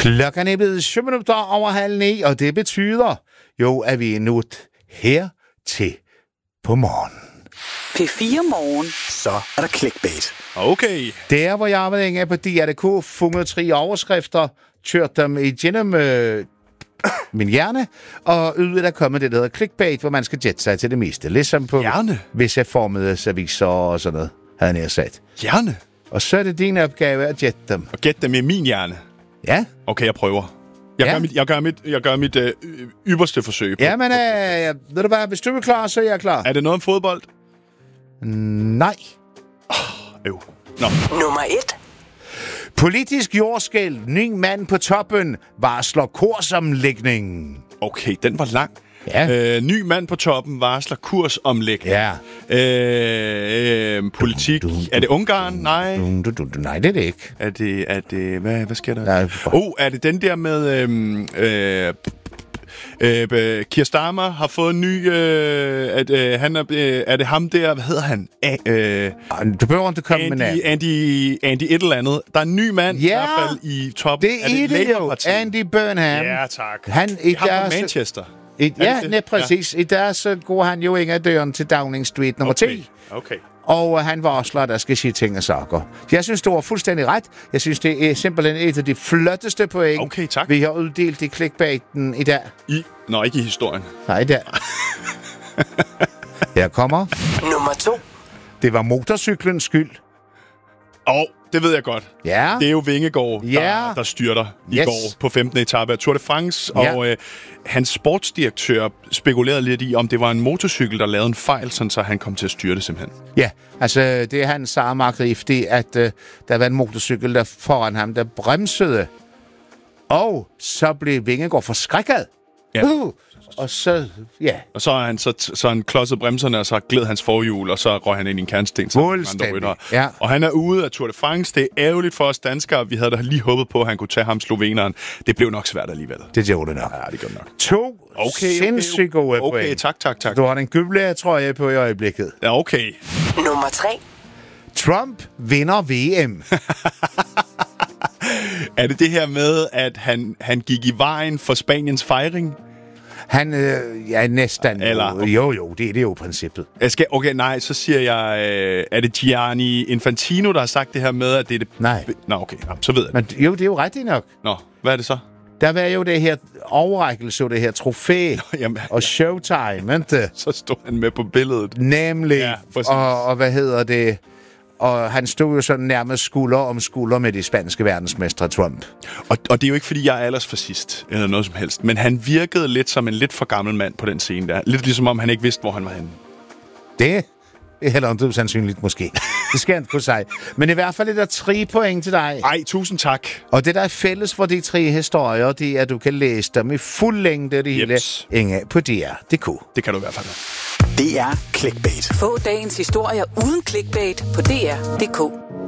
Klokken er blevet 7 minutter over 8:30, og det betyder jo, at vi er nået her til på morgen. P4 Morgen. Så er der clickbait. Okay. Der, hvor jeg har været inde på DR.dk, fundet 3 overskrifter, kørt dem igennem min hjerne, og ydet er kommet det, der hedder clickbait, hvor man skal jette sig til det meste. Ligesom på visse formede aviser og sådan noget, havde jeg sat. Hjerne? Og så er det din opgave at jette dem. Og gætte dem i min hjerne? Ja. Okay, jeg prøver. Jeg gør mit ypperste forsøg på. Jamen, ved du hvad, hvis du er klar, så er jeg klar. Er det noget om fodbold? Nej. Nå. Nummer 1. Politisk jordskælv. Ny mand på toppen varsler kursomlægning. Okay, den var lang. Ja. Ny mand på toppen varsler kursomlægning. Ja. Politik. Er det Ungarn? Nej. Nej, det er det ikke. Er det hvad sker der? Nej, er det den der med Keir Starmer har fået en ny han er det ham der, hvad hedder han? Du behøver ikke komme med navn. Andy et eller andet. Der er en ny mand i hvert fald i toppen. Det er det jo. Andy Burnham. Ja, tak. Han fra Manchester. Præcis. I dag så går han jo ind ad døren til Downing Street nummer 10. Okay. Og han varsler, at der skal ske ting og sager. Jeg synes, du har fuldstændig ret. Jeg synes, det er simpelthen et af de flotteste point, vi har uddelt i clickbaiten i dag. Nå, ikke i historien. Nej, i dag. Her kommer. Nummer 2. Det var motorcyklens skyld. Det ved jeg godt. Ja. Det er jo Vingegaard, der styrter i går på 15. etape af Tour de France. Og hans sportsdirektør spekulerede lidt i, om det var en motorcykel, der lavede en fejl, sådan så han kom til at styrte simpelthen. Ja, altså det er hans samarbejd, det at der var en motorcykel der foran ham, der bremsede. Og så blev Vingegaard forskrækket. Ja. Og så, ja. Og så er han så han klodset bremserne, og så gled hans forhjul, og så røg han ind i en kernsten sammen med andre ryttere. Ja. Og han er ude af Tour de France. Det er ærgerligt for os danskere. Vi havde da lige håbet på, at han kunne tage ham sloveneren. Det blev nok svært alligevel. Det gjorde det nok. Ja, det gjorde det nok. 2 sindssygt gode point. Okay, tak. Du har den gyble trøje på i øjeblikket. Ja, okay. Nummer 3. Trump vinder VM. Er det her med, at han gik i vejen for Spaniens fejring? Han, næsten. Eller, Jo, det er det jo princippet. Så siger jeg, er det Gianni Infantino, der har sagt det her med, at det er det... Nej. Nå, okay, så ved jeg det. Men jo, det er jo rigtigt nok. Nå, hvad er det så? Der var jo det her overrækkelse, det her trofæ og showtime, ikke? Så stod han med på billedet. Nemlig, og hvad hedder det... Og han stod jo sådan nærmest skulder om skulder med de spanske verdensmestre Trump. Og det er jo ikke, fordi jeg er aldersfascist eller noget som helst, men han virkede lidt som en lidt for gammel mand på den scene der. Lidt ligesom om han ikke vidste, hvor han var henne. Det er heller ikke usandsynligt måske. Det skal han kunne sige. Men i hvert fald er der 3 point til dig. Ej, tusind tak. Og det, der er fælles for de 3 historier, det er, at du kan læse dem i fuld længde det hele på DR.dk. Det kan du i hvert fald. Det er clickbait. Få dagens historier uden clickbait på DR.dk.